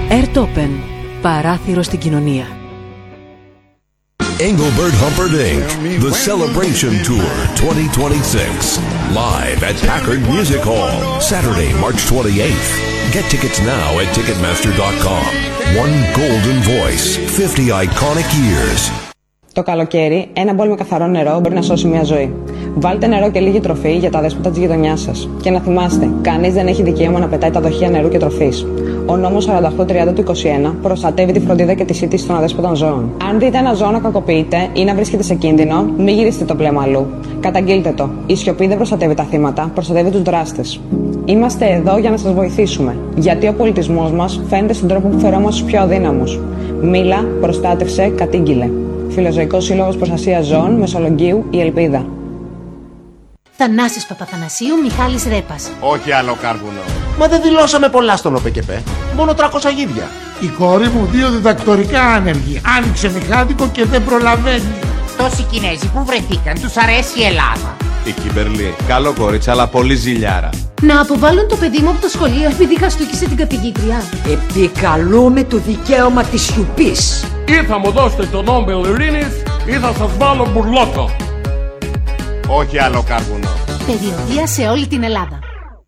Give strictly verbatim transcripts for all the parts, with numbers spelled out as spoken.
Airtopen. Παράθυρο στην κοινωνία. Engelbert Humperdinck, The Celebration Tour twenty twenty-six, live at Packard Music Hall, Saturday, March twenty-eighth. Get tickets now at ticketmaster dot com. One golden voice, fifty iconic years. Το καλοκαίρι, ένα μπολ με καθαρό νερό μπορεί να σώσει μια ζωή. Βάλτε νερό και λίγη τροφή για τα δέσποτα της γειτονιάς σας. Και να θυμάστε, κανείς δεν έχει δικαίωμα να πετάει τα δοχεία νερού και τροφής. Ο νόμος σαράντα οκτώ τριάντα του είκοσι ένα προστατεύει τη φροντίδα και τη σύντηση των αδέσποτων ζώων. Αν δείτε ένα ζώο να κακοποιείται ή να βρίσκεται σε κίνδυνο, μην γυρίσετε το πλέμα αλλού. Καταγγείλτε το. Η σιωπή δεν προστατεύει τα θύματα, προστατεύει τους δράστες. Είμαστε εδώ για να σας βοηθήσουμε. Γιατί ο πολιτισμός μας φαίνεται στον τρόπο που φερόμαστε στους πιο αδύναμους. Μίλα, προστάτευσε, κατήγγειλε. Φιλοζωικός Σύλλογος Προστασίας Ζώων, Μεσολογγίου, η Ελπίδα. Θανάσης Παπαθανασίου, Μιχάλης Ρέπας. Όχι άλλο κάρβουνο. Μα δεν δηλώσαμε πολλά στον ΟΠΕΚΕΠΕ. Μόνο τριακόσια γίδια. Η κόρη μου δύο διδακτορικά άνεργη. Άνοιξε μηχάδικο και δεν προλαβαίνει. Τόσοι Κινέζοι που βρεθήκαν, τους αρέσει η Ελλάδα. Η Κιμπερλή, καλό κορίτσι, αλλά πολύ ζηλιάρα. Να αποβάλουν το παιδί μου από το σχολείο επειδή χαστούκισε την καθηγήτρια. Επικαλούμε το δικαίωμα της σιωπής. Ή θα μου δώσετε τον Νόμπελ Ειρήνης ή θα σας βάλω μπουρλότο. Όχι άλλο κάρβουνο. Περιοδεία σε όλη την Ελλάδα.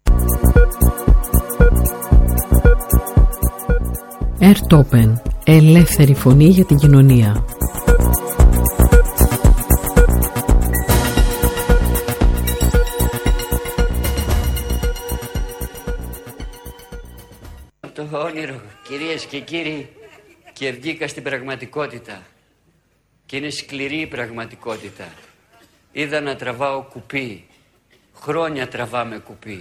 Airtopen. Ελεύθερη φωνή για την κοινωνία. Το όνειρο, κυρίες και κύριοι, και βγήκα στην πραγματικότητα. Και είναι σκληρή η πραγματικότητα. Είδα να τραβάω κουπί. Χρόνια τραβάμε κουπί.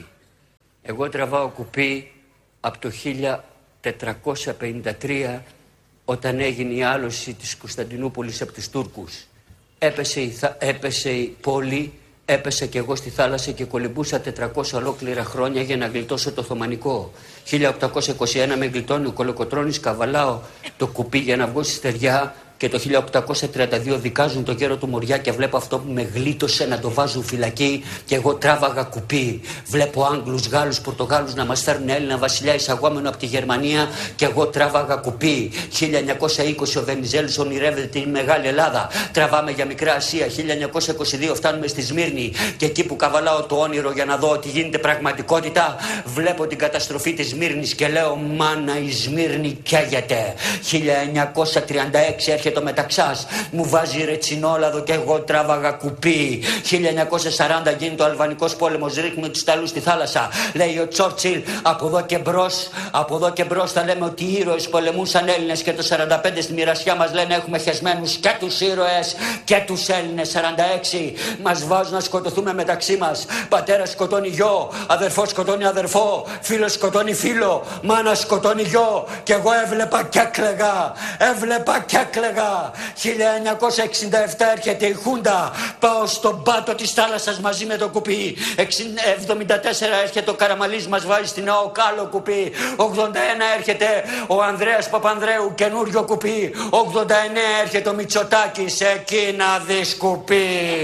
Εγώ τραβάω κουπί από το χίλια τετρακόσια πενήντα τρία, όταν έγινε η άλωση της Κωνσταντινούπολης από τους Τούρκους. Έπεσε η, θα... Έπεσε η πόλη, έπεσα κι εγώ στη θάλασσα και κολυμπούσα τετρακόσια ολόκληρα χρόνια για να γλιτώσω το Οθωμανικό. χίλια οκτακόσια είκοσι ένα με γλιτώνει ο Κολοκοτρώνης, καβαλάω το κουπί για να βγω στη στεριά. Και το χίλια οκτακόσια τριάντα δύο δικάζουν τον γέρο του Μοριά και βλέπω αυτό που με γλίτωσε να το βάζουν φυλακή και εγώ τράβαγα κουπί. Βλέπω Άγγλους, Γάλλους, Πορτογάλους να μας φέρνουν Έλληνα βασιλιά εισαγόμενο από τη Γερμανία και εγώ τράβαγα κουπί. χίλια εννιακόσια είκοσι ο Βενιζέλος ονειρεύεται την Μεγάλη Ελλάδα. Τραβάμε για Μικρά Ασία. χίλια εννιακόσια είκοσι δύο φτάνουμε στη Σμύρνη και εκεί που καβαλάω το όνειρο για να δω ότι γίνεται πραγματικότητα, βλέπω την καταστροφή της Σμύρνης και λέω μάνα η Σμύρνη καίγεται. χίλια εννιακόσια τριάντα έξι έρχεται το Μεταξάς, μου βάζει ρετσινόλαδο και εγώ τράβαγα κουπί. χίλια εννιακόσια σαράντα γίνει το Αλβανικός πόλεμος, ρίχνουμε τους Ιταλούς στη θάλασσα. Λέει ο Τσόρτσιλ, από εδώ και μπρος, από εδώ και μπρος θα λέμε ότι οι ήρωες πολεμούσαν Έλληνες και το σαράντα πέντε στη μοιρασιά μας λένε έχουμε χεσμένους και τους ήρωες και τους Έλληνες. σαράντα έξι μας βάζουν να σκοτωθούμε μεταξύ μας. Πατέρας σκοτώνει γιο, αδερφός σκοτώνει αδερφό, φίλος σκοτώνει φίλο, μάνα σκοτώνει γιο και εγώ έβλεπα και έκλαιγα, έβλεπα και έκλαιγα. χίλια εννιακόσια εξήντα επτά έρχεται η Χούντα. Πάω στον πάτο της θάλασσας μαζί με το κουπί. εβδομήντα τέσσερα έρχεται ο Καραμαλής, μας βάζει στην ΑΟΚ άλλο κουπί. ογδόντα ένα έρχεται ο Ανδρέας Παπανδρέου, καινούριο κουπί. ογδόντα εννέα έρχεται ο Μητσοτάκης, εκεί να δεις κουπί.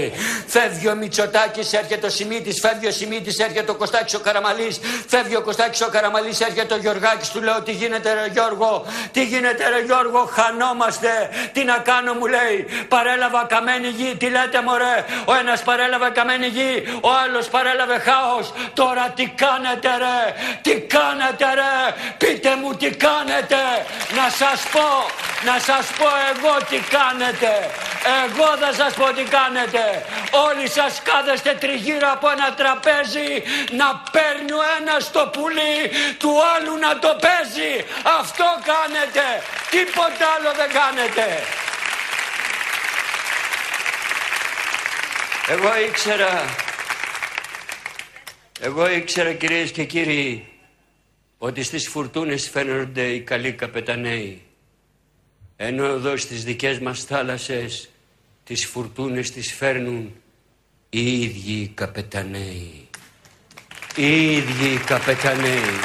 Φεύγει ο Μητσοτάκης, έρχεται ο Σιμίτης, φεύγει ο Σιμίτης, έρχεται ο Κωστάκης ο Καραμαλής, φεύγει ο Κωστάκης ο Καραμαλής, έρχεται ο Γιωργάκης, του λέω τι γίνεται ρε Γιώργο, τι γίνεται ρε Γιώργο, χανόμαστε. Τι να κάνω μου λέει, παρέλαβα καμένη γη, τι λέτε μωρέ, ο ένας παρέλαβε καμένη γη, ο άλλος παρέλαβε χάος, τώρα τι κάνετε ρε, τι κάνετε ρε, πείτε μου τι κάνετε, να σας πω, να σας πω εγώ τι κάνετε, εγώ θα σας πω τι κάνετε, όλοι σας κάθεστε τριγύρω από ένα τραπέζι, να παίρνει ο ένας το πουλί, του άλλου να το παίζει, αυτό κάνετε, τίποτα άλλο δεν κάνετε. Εγώ ήξερα, εγώ ήξερα κυρίες και κύριοι, ότι στις φουρτούνες φαίνονται οι καλοί καπεταναίοι, ενώ εδώ στις δικές μας θάλασσες τις φουρτούνες τις φέρνουν οι ίδιοι οι καπεταναίοι. Οι ίδιοι οι καπεταναίοι.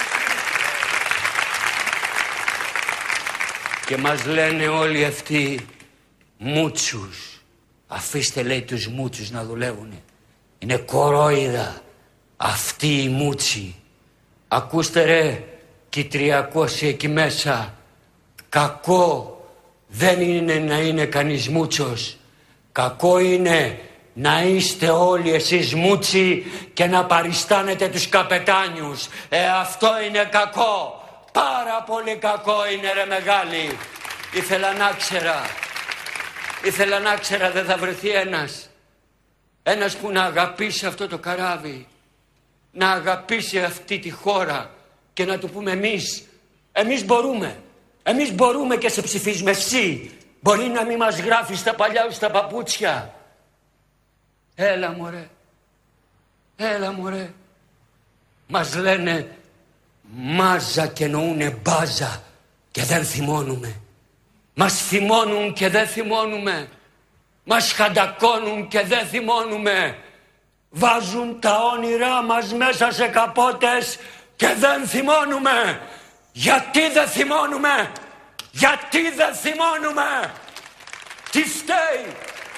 Και μας λένε όλοι αυτοί μούτσους. Αφήστε λέει τους μούτσους να δουλεύουνε. Είναι κορόιδα αυτοί οι μούτσοι. Ακούστε ρε και τριακόσιοι εκεί μέσα. Κακό δεν είναι να είναι κανείς μούτσος. Κακό είναι να είστε όλοι εσείς μούτσι και να παριστάνετε τους καπετάνιους. Ε, αυτό είναι κακό. Πάρα πολύ κακό είναι, ρε μεγάλη. Ήθελα να ξέρα. Ήθελα να ξέρα δεν θα βρεθεί ένας. Ένας που να αγαπήσει αυτό το καράβι. Να αγαπήσει αυτή τη χώρα. Και να του πούμε εμείς. Εμείς μπορούμε. Εμείς μπορούμε και σε ψηφίζουμε. Εσύ μπορεί να μην μας γράφεις τα παλιά σου τα παπούτσια. Έλα μωρέ. Έλα μωρέ. Μας λένε μάζα και εννοούνε μπάζα και δεν θυμώνουμε. Μας θυμώνουν και δεν θυμώνουμε. Μας χαντακώνουν και δεν θυμώνουμε. Βάζουν τα όνειρά μας μέσα σε καπότες και δεν θυμώνουμε. Γιατί δεν θυμώνουμε? Γιατί δεν θυμώνουμε? Τι φταίει?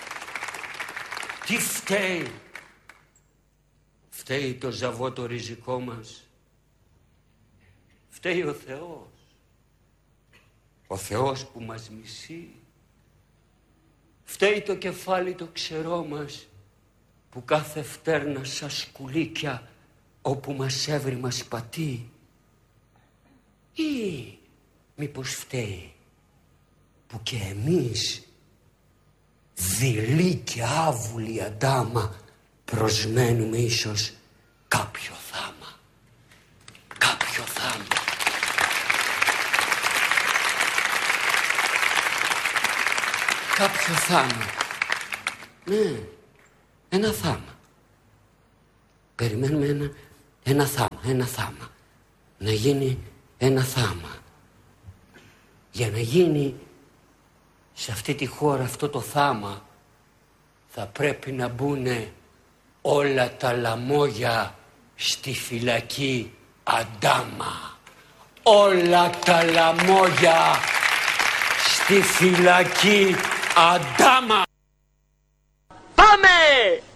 Τι φταίει? Φταίει το ζαβό το ριζικό μας. Φταίει ο Θεός. Ο Θεός που μας μισεί. Φταίει το κεφάλι το ξερό μας που κάθε φτέρνα σαν σκουλίκια όπου μας έβρι μας πατεί. Ή μήπως φταίει που και εμείς δειλοί και άβουλοι αντάμα προσμένουμε ίσως κάποιο θάμα. Κάποιο θάμα. Κάποιο θάμα. Ναι, ένα θάμα. Περιμένουμε ένα, ένα θάμα, ένα θάμα. Να γίνει ένα θάμα. Για να γίνει σε αυτή τη χώρα αυτό το θάμα θα πρέπει να μπουνε όλα τα λαμόγια στη φυλακή Αντάμα. Όλα τα λαμόγια στη φυλακή Αντάμα. Πάμε!